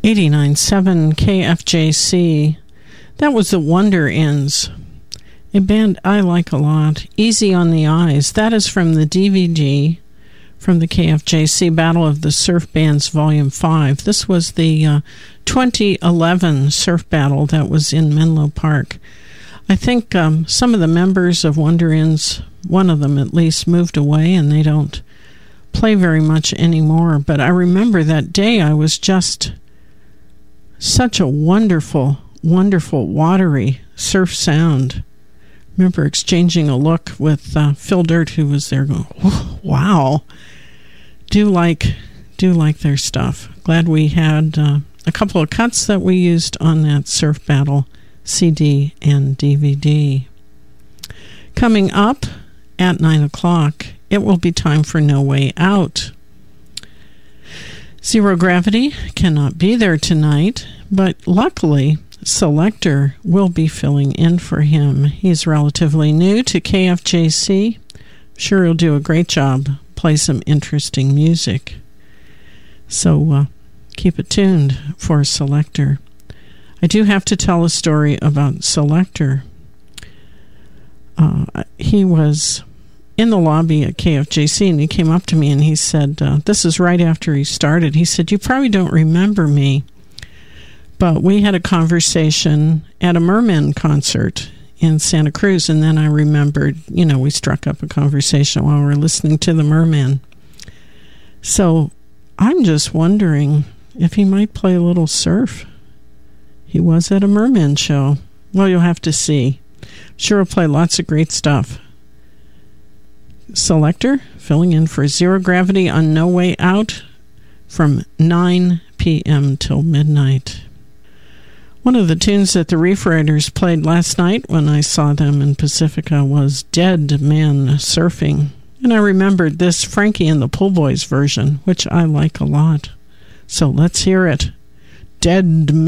89.7 KFJC. That was the Wonder Ends, a band I like a lot. Easy on the Eyes. That is from the DVD from the KFJC Battle of the Surf Bands Volume 5. This was the 2011 surf battle that was in Menlo Park. I think some of the members of Wonder Ends, one of them at least, moved away and they don't play very much anymore. But I remember that day I was just such a wonderful, wonderful, watery surf sound. Remember exchanging a look with Phil Dirt, who was there, going, wow. Do like their stuff. Glad we had a couple of cuts that we used on that surf battle CD and DVD. Coming up at 9 o'clock, it will be time for No Way Out. Zero Gravity cannot be there tonight, but luckily Selector will be filling in for him. He's relatively new to KFJC. I'm sure he'll do a great job, play some interesting music. So keep it tuned for Selector. I do have to tell a story about Selector. He was in the lobby at KFJC, and he came up to me and he said, this is right after he started, he said, "You probably don't remember me, but we had a conversation at a Merman concert in Santa Cruz," and then I remembered, we struck up a conversation while we were listening to the Merman. So I'm just wondering if he might play a little surf. He was at a Merman show. Well, you'll have to see. Sure will play lots of great stuff. Selector filling in for Zero Gravity on No Way Out from 9 p.m. till midnight. One of the tunes that the Reef Riders played last night when I saw them in Pacifica was Dead Man Surfing. And I remembered this Frankie and the Pool Boys version, which I like a lot. So let's hear it. Dead Man.